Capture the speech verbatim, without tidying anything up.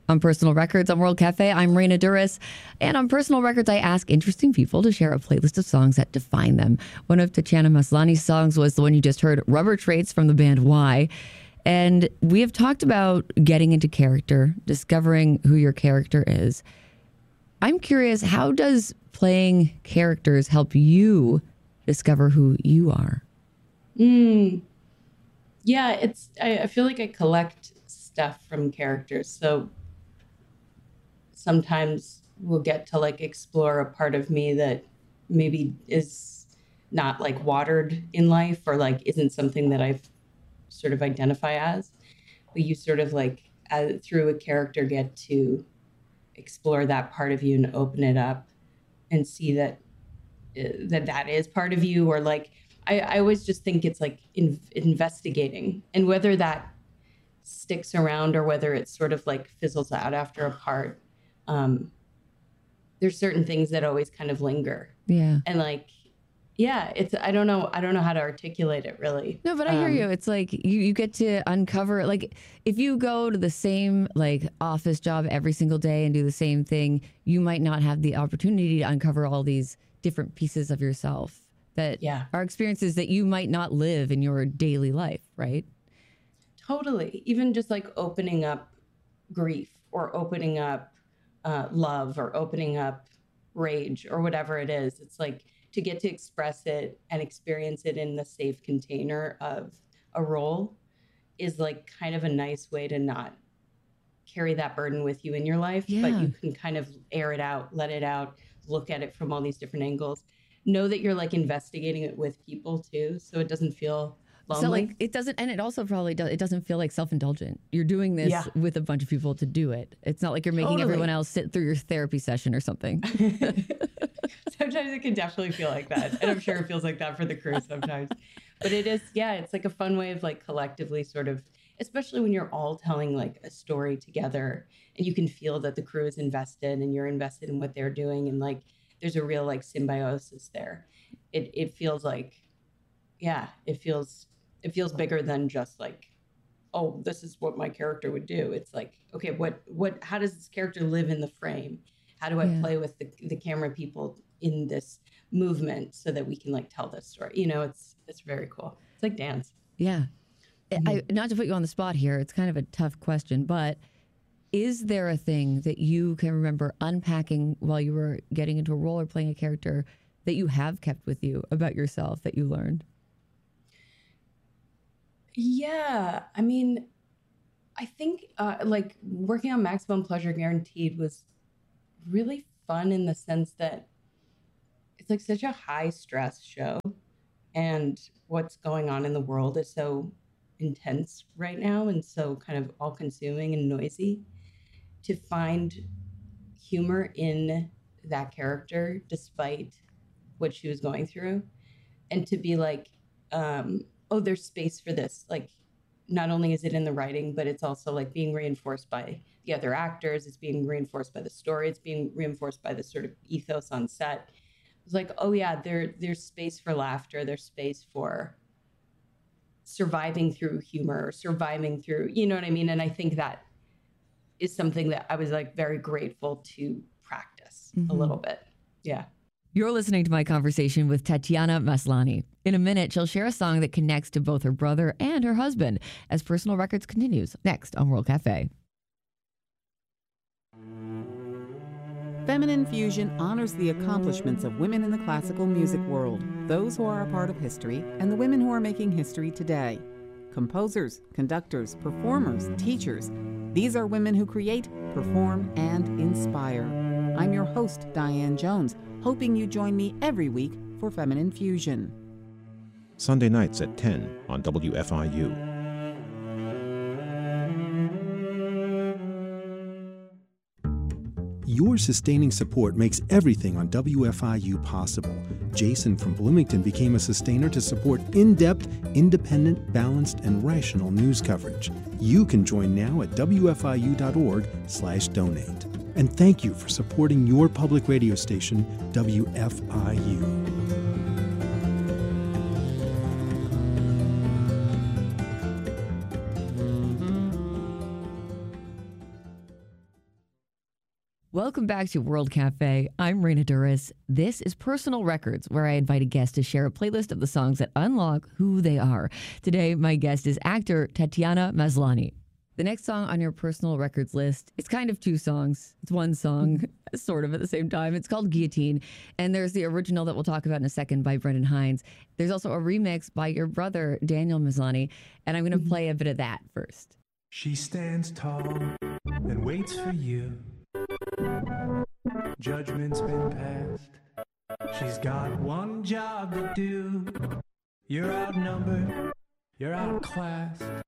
On Personal Records on World Cafe, I'm Raina Duras. And on Personal Records, I ask interesting people to share a playlist of songs that define them. One of Tatiana Maslany's songs was the one you just heard, Rubber Traits from the band Y. And we have talked about getting into character, discovering who your character is. I'm curious, how does playing characters help you discover who you are? Mm. Yeah, it's. I, I feel like I collect stuff from characters. So sometimes we'll get to like explore a part of me that maybe is not like watered in life or like isn't something that I've sort of identify as, but you sort of like uh, through a character get to explore that part of you and open it up and see that uh, that that is part of you. Or like I, I always just think it's like in, investigating, and whether that sticks around or whether it sort of like fizzles out after a part. Um, there's certain things that always kind of linger. Yeah. And like, yeah, it's, I don't know. I don't know how to articulate it really. No, but I hear Um, you. It's like you, you get to uncover, like if you go to the same like office job every single day and do the same thing, you might not have the opportunity to uncover all these different pieces of yourself that Yeah. are experiences that you might not live in your daily life, right? Totally. Even just like opening up grief or opening up uh, love or opening up rage or whatever it is. It's like to get to express it and experience it in the safe container of a role is like kind of a nice way to not carry that burden with you in your life, Yeah. but you can kind of air it out, let it out, look at it from all these different angles. Know that you're like investigating it with people too, so it doesn't feel lonely. So like it doesn't, and it also probably does, it doesn't feel like self-indulgent. You're doing this Yeah. with a bunch of people to do it. It's not like you're making Totally. everyone else sit through your therapy session or something. Sometimes it can definitely feel like that. And I'm sure it feels like that for the crew sometimes. But it is, yeah, it's like a fun way of like collectively sort of, especially when you're all telling like a story together and you can feel that the crew is invested and you're invested in what they're doing. And like, there's a real like symbiosis there. It it feels like, yeah, it feels, it feels bigger than just like, oh, this is what my character would do. It's like, okay, what, what, how does this character live in the frame? How do I Yeah. play with the, the camera people in this movement so that we can like tell this story? You know, it's, it's very cool. It's like dance. Yeah. Mm-hmm. I, not to put you on the spot here, it's kind of a tough question, but is there a thing that you can remember unpacking while you were getting into a role or playing a character that you have kept with you about yourself that you learned? Yeah. I mean, I think uh, like working on Maximum Pleasure Guaranteed was really fun in the sense that it's like such a high stress show and what's going on in the world is so intense right now and so kind of all consuming and noisy. To find humor in that character despite what she was going through and to be like, um, oh, there's space for this. Like, not only is it in the writing, but it's also like being reinforced by the other actors. It's being reinforced by the story. It's being reinforced by the sort of ethos on set. It's like, oh yeah, there there's space for laughter. There's space for surviving through humor, surviving through, you know what I mean? And I think that is something that I was like very grateful to practice Mm-hmm. a little bit. Yeah. You're listening to my conversation with Tatiana Maslany. In a minute, she'll share a song that connects to both her brother and her husband as Personal Records continues next on World Cafe. Feminine Fusion honors the accomplishments of women in the classical music world, those who are a part of history, and the women who are making history today. Composers, conductors, performers, teachers. These are women who create, perform, and inspire. I'm your host, Diane Jones, hoping you join me every week for Feminine Fusion. Sunday nights at ten on W F I U. Your sustaining support makes everything on W F I U possible. Jason from Bloomington became a sustainer to support in-depth, independent, balanced, and rational news coverage. You can join now at W F I U dot org slash donate. And thank you for supporting your public radio station, W F I U. Welcome back to World Cafe. I'm Raina Duras. This is Personal Records, where I invite a guest to share a playlist of the songs that unlock who they are. Today, my guest is actor Tatiana Maslany. The next song on your Personal Records list, it's kind of two songs. It's one song, sort of at the same time. It's called Guillotine. And there's the original that we'll talk about in a second by Brendan Hines. There's also a remix by your brother, Daniel Maslany. And I'm going to mm-hmm. play a bit of that first. She stands tall and waits for you. Judgment's been passed. She's got one job to do. You're outnumbered. You're outclassed.